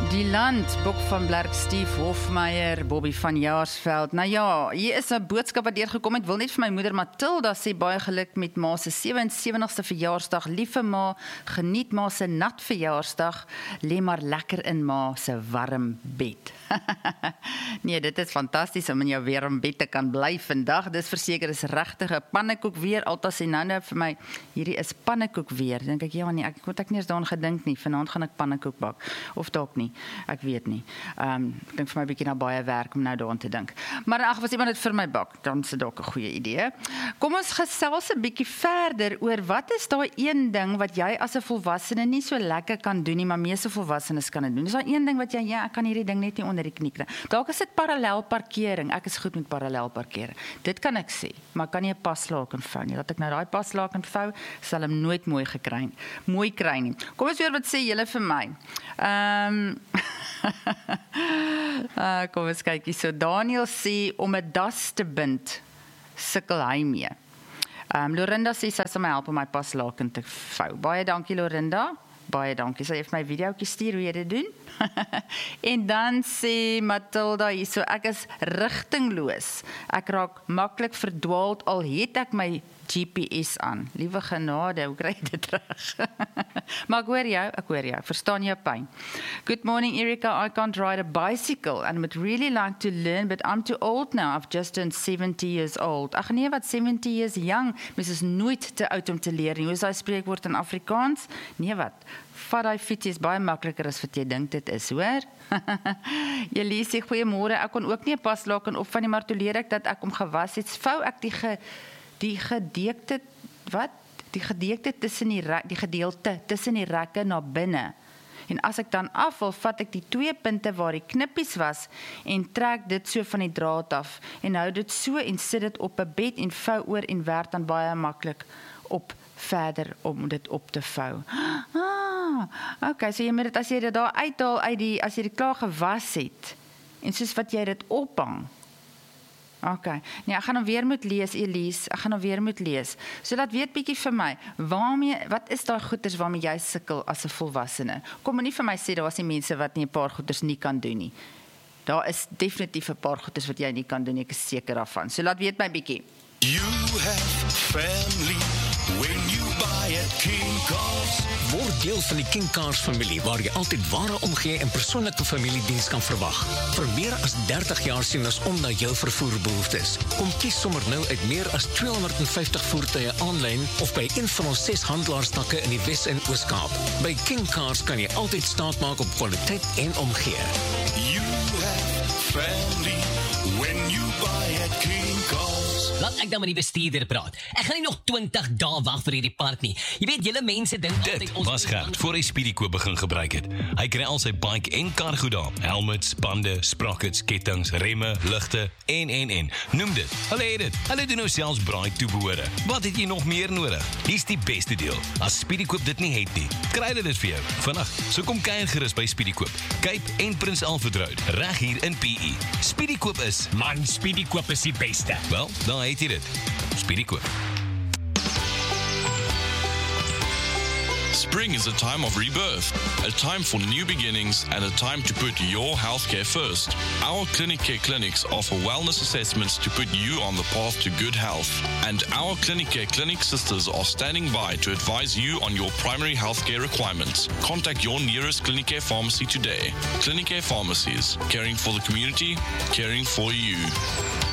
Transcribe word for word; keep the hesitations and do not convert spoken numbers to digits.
Die land, Bok van Blerk, Steve Hofmeyer, Bobby van Jaarsveld. Nou ja, hier is 'n boodskap wat deurgekom het. Wil net vir my moeder Matilda sê baie geluk met ma se sewe-en-sewentigste verjaarsdag. Liewe ma, geniet ma se nat verjaarsdag. Lê maar lekker in ma se warm bed. Nee, dit is fantasties om in jou warm bed te kan bly vandag. Dis verseker is regtig 'n pannekoek weer. Alta sê nou nou vir my, hierdie is pannekoek weer. Dink ek ja nee, ek het ek nie eens daaraan gedink nie. Vanaand gaan ek pannekoek bak of dalk nie. Ek weet nie. Ehm um, ek dink vir my bietjie na baie werk om nou daaraan te dink. Maar ag, as iemand dit vir my bak, dan is dit dalk 'n goeie idee. Kom ons gesels 'n bietjie verder oor wat is daai een ding wat jy as 'n volwassene nie so lekker kan doen nie, maar meeste volwassenes kan dit doen. Dis daai een ding wat jy ja, ek kan hierdie ding net nie onder die knie kry. Dalk is dit parallel parkering. Ek is goed met parallel parkering. Dit kan ek sê, maar kan nie 'n paslaken vou nie. Laat ek nou daai paslaken vou, sal hom nooit mooi gekry, mooi kry nie. Kom ons hoor wat sê julle vir my. Ehm um, uh, kom ons kyk hier. So Daniel sê om 'n das te bind, sukkel hy mee. Um, Lorinda sê sy sal my help om my paslaken te vou. Baie dankie Lorinda. Baie dankie. Sy het my videoetjie stuur hoe jy dit doen. En dan sê Matilda hier, so ek is rigtingloos. Ek raak maklik verdwaald al het ek my G P S aan. Liewe genade, hoe kry ek dit reg? Maar ek hoor jou, ek hoor jou, verstaan jou pyn. Good morning Erika, I can't ride a bicycle and would really like to learn, but I'm too old now, I've just turned seventy years old. Ag nee, wat seventy years young, mens is nooit te oud om te leer nie. Hoe is daai spreekwoord in Afrikaans? Nee wat, vat daai fiets is baie makliker as wat jy dink dit is, hoor? Julle sê goeiemôre, ek kon ook nie 'n paslaken op van die, maar toe leer ek dat ek om gewas het, vou ek die ge die gedeekte, wat? Die gedeekte tussen die, die gedeelte tussen die rekke na binne. En as ek dan afval, vat ek die twee punte waar die knippies was en trek dit so van die draad af en hou dit so en sit dit op 'n bed en vou oor en werk dan baie maklik op verder om dit op te vou. Ah, okay, so jy moet dit as jy dit daar uithaal uit die as jy dit klaar gewas het en soos wat jy dit ophang. Okay. Nee, ek gaan hom weer moet lees, Elise. Ek gaan hom weer moet lees. So laat weet bietjie vir my, waarmee, wat is daai goeders waarmee jy sukkel as 'n volwassene? Kom maar nie vir my sê daar is nie mense wat nie 'n paar goeders nie kan doen nie. Daar is definitief 'n paar goeders wat jy nie kan doen nie, ek is seker daarvan. So laat weet my bietjie. You have family when you buy at King Cars. Word deel van die King Cars familie waar jy altyd ware omgee en persoonlike familiediens kan verwag. Vir meer as dertig jaar sien ons om na jou vervoerbehoeftes. Kom kies sommer nou uit meer as tweehonderdvyftig voertuie aanlyn of by een van ons ses handelaarstakke in die Wes- en Oos-Kaap. By King Cars kan jy altyd staat maak op kwaliteit en omgee. You have family when you buy at King Cars. Laat ek dan met die bestuurder praat. Ek gaan nie nog twintig dae wag vir hierdie park nie. Jy weet, julle mense dink altyd Dit was Gert voor hy Speedykoop begin gebruik het. Hy kry al sy bike en cargo daar. Helmets, bande, sprockets, kettings, remme, ligte en en en. Noem dit. Hulle het dit. Hulle doen nou selfs braai toebehore. Wat het jy nog meer nodig? Hier's die beste deel. As Speedykoop dit nie het nie, kry hulle dit vir jou. Vandag, so kom kuier gerus by Speedykoop. Cape en Prins Alfred Road, reg hier in P E. Speedykoop is, Man, Speedykoop is die beste. wel, dan het jy dit. Speedykoop. Spring is a time of rebirth, a time for new beginnings and a time to put your healthcare first. Our Clinic Care clinics offer wellness assessments to put you on the path to good health. And our Clinic Care clinic sisters are standing by to advise you on your primary healthcare requirements. Contact your nearest Clinic Care pharmacy today. Clinic Care Pharmacies, caring for the community, caring for you.